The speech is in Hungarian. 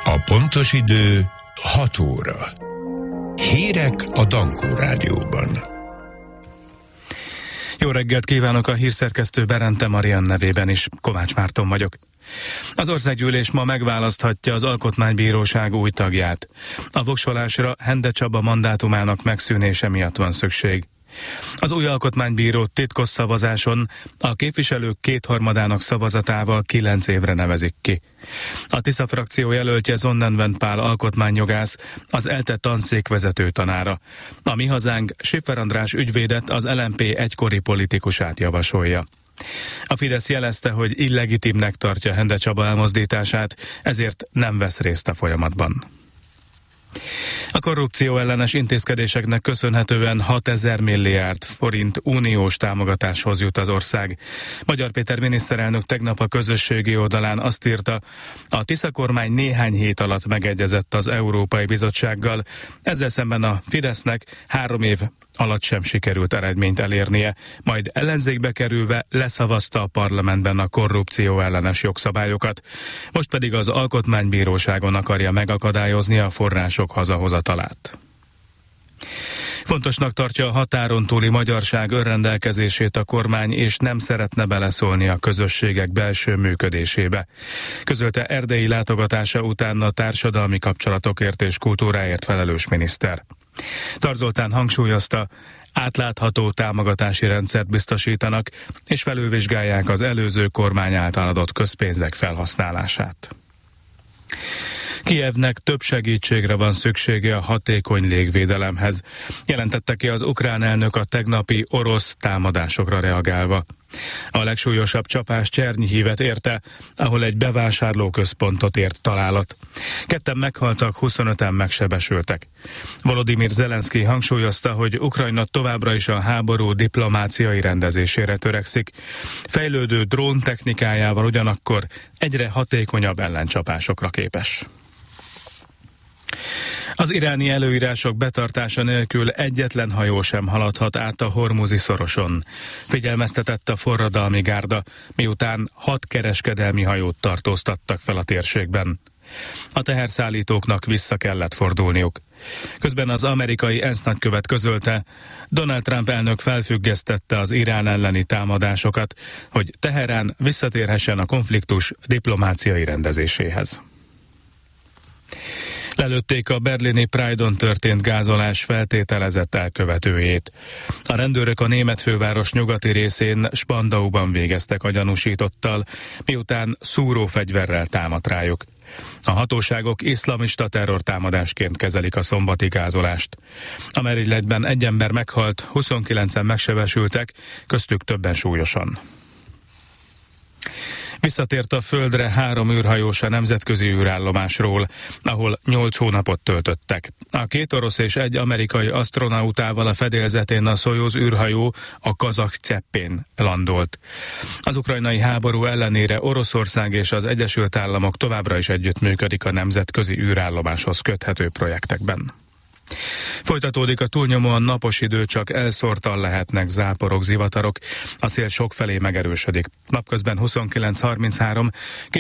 A pontos idő 6 óra. Hírek a Dankó Rádióban. Jó reggelt kívánok, a hírszerkesztő Berente Marian nevében is. Kovács Márton vagyok. Az országgyűlés ma megválaszthatja az Alkotmánybíróság új tagját. A voksolásra Hende Csaba mandátumának megszűnése miatt van szükség. Az új alkotmánybírót titkos szavazáson a képviselők kétharmadának szavazatával 9 évre nevezik ki. A Tisza frakció jelöltje Sonnenwend Pál alkotmányjogász, az ELTE tanszék vezető tanára. A Mi Hazánk Schiffer András ügyvédet, az LMP egykori politikusát javasolja. A Fidesz jelezte, hogy illegitimnek tartja Hende Csaba elmozdítását, ezért nem vesz részt a folyamatban. A korrupció ellenes intézkedéseknek köszönhetően 6000 milliárd forint uniós támogatáshoz jut az ország. Magyar Péter miniszterelnök tegnap a közösségi oldalán azt írta, a Tisza kormány néhány hét alatt megegyezett az Európai Bizottsággal, ezzel szemben a Fidesznek 3 év alatt sem sikerült eredményt elérnie, majd ellenzékbe kerülve leszavazta a parlamentben a korrupció ellenes jogszabályokat, most pedig az Alkotmánybíróságon akarja megakadályozni a források hazahozatalát. Fontosnak tartja a határon túli magyarság önrendelkezését a kormány, és nem szeretne beleszólni a közösségek belső működésébe. Közölte erdélyi látogatása után a társadalmi kapcsolatokért és kultúráért felelős miniszter. Tar Zoltán hangsúlyozta, átlátható támogatási rendszert biztosítanak, és felülvizsgálják az előző kormány által adott közpénzek felhasználását. Kijevnek több segítségre van szüksége a hatékony légvédelemhez, jelentette ki az ukrán elnök a tegnapi orosz támadásokra reagálva. A legsúlyosabb csapás Csernyhívet érte, ahol egy bevásárlóközpontot ért találat. 2 meghaltak, 25-en megsebesültek. Volodymyr Zelenszkij hangsúlyozta, hogy Ukrajna továbbra is a háború diplomáciai rendezésére törekszik. Fejlődő drón technikájával ugyanakkor egyre hatékonyabb ellencsapásokra képes. Az iráni előírások betartása nélkül egyetlen hajó sem haladhat át a Hormuzi szoroson. Figyelmeztetett a forradalmi gárda, miután 6 kereskedelmi hajót tartóztattak fel a térségben. A teherszállítóknak vissza kellett fordulniuk. Közben az amerikai ENSZ nagykövet közölte, Donald Trump elnök felfüggesztette az Irán elleni támadásokat, hogy Teherán visszatérhessen a konfliktus diplomáciai rendezéséhez. Lelőtték a berlini Pride-on történt gázolás feltételezett elkövetőjét. A rendőrök a német főváros nyugati részén Spandauban végeztek a gyanúsítottal, miután szúrófegyverrel támadt rájuk. A hatóságok iszlamista terrortámadásként kezelik a szombati gázolást. A merényletben 1 ember meghalt, 29-en megsebesültek, köztük többen súlyosan. Visszatért a földre 3 űrhajós a nemzetközi űrállomásról, ahol 8 hónapot töltöttek. A 2 orosz és 1 amerikai asztronautával a fedélzetén a Szojuz űrhajó, a kazakh Cseppén landolt. Az ukrajnai háború ellenére Oroszország és az Egyesült Államok továbbra is együttműködik a nemzetközi űrállomáshoz köthető projektekben. Folytatódik a túlnyomóan napos idő, csak elszórtan lehetnek záporok, zivatarok, a szél sokfelé megerősödik. Napközben 29-33,